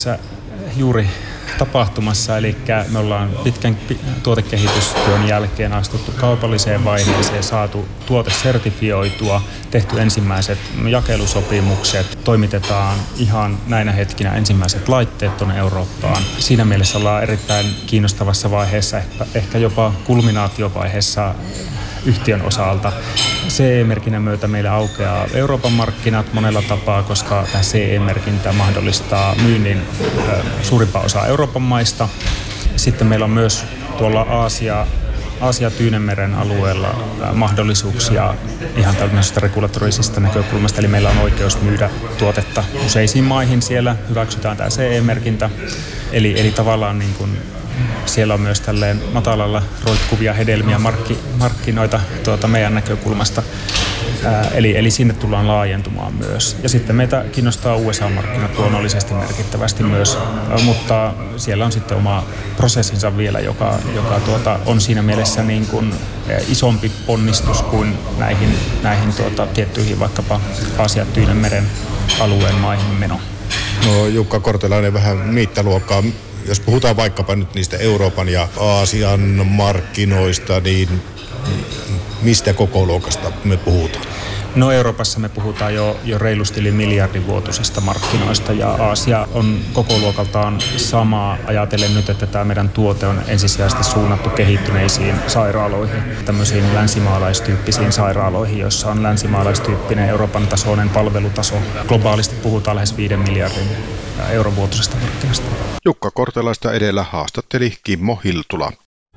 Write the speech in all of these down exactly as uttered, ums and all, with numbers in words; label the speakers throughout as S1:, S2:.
S1: Sä juuri tapahtumassa, eli me ollaan pitkän tuotekehitystyön jälkeen astuttu kaupalliseen vaiheeseen, saatu tuote sertifioitua, tehty ensimmäiset jakelusopimukset, toimitetaan ihan näinä hetkinä ensimmäiset laitteet tuonne Eurooppaan. Siinä mielessä ollaan erittäin kiinnostavassa vaiheessa, ehkä, ehkä jopa kulminaatiovaiheessa yhtiön osalta. C E-merkinnän myötä meille aukeaa Euroopan markkinat monella tapaa, koska tämä C E-merkintä mahdollistaa myynnin suurimpaa osaa Euroopan maista. Sitten meillä on myös tuolla Aasia, Aasia-Tyynenmeren alueella mahdollisuuksia ihan tämmöisestä regulatorisesta näkökulmasta, eli meillä on oikeus myydä tuotetta useisiin maihin siellä, hyväksytään tämä C E-merkintä, eli, eli tavallaan niin kuin siellä on myös tälleen matalalla roikkuvia hedelmiä markki, markkinoita tuota meidän näkökulmasta. Ää, eli, eli sinne tullaan laajentumaan myös. Ja sitten meitä kiinnostaa U S A-markkinat luonnollisesti merkittävästi myös, mutta siellä on sitten oma prosessinsa vielä, joka, joka tuota, on siinä mielessä niin kuin isompi ponnistus kuin näihin, näihin tuota, tiettyihin vaikkapa Aasia-Tyynenmeren alueen maihin meno.
S2: No Jukka Kortelainen, vähän mittaluokkaa. Jos puhutaan vaikkapa nyt niistä Euroopan ja Aasian markkinoista, niin mistä kokoluokasta me puhutaan?
S1: No Euroopassa me puhutaan jo, jo reilusti yli miljardin vuotuisista markkinoista ja Aasia on kokoluokaltaan sama. Ajatellen nyt, että tämä meidän tuote on ensisijaisesti suunnattu kehittyneisiin sairaaloihin, tämmöisiin länsimaalaistyyppisiin sairaaloihin, joissa on länsimaalaistyyppinen Euroopan tasoinen palvelutaso. Globaalisti puhutaan lähes viiden miljardin euron vuotuisesta markkinasta.
S2: Jukka Kortelaista edellä haastatteli Kimmo Hiltula.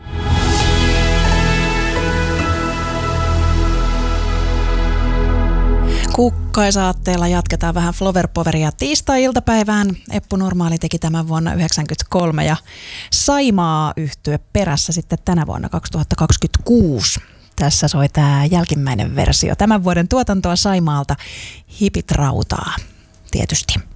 S3: Kukkaisaatteella jatketaan vähän Flower-poweria tiistai-iltapäivään. Eppu Normaali teki tämän vuonna yhdeksänkymmentäkolme ja Saimaa yhtye perässä sitten tänä vuonna kaksituhattakaksikymmentäkuusi. Tässä soi tämä jälkimmäinen versio. Tämän vuoden tuotantoa Saimaalta Hipit rautaa tietysti.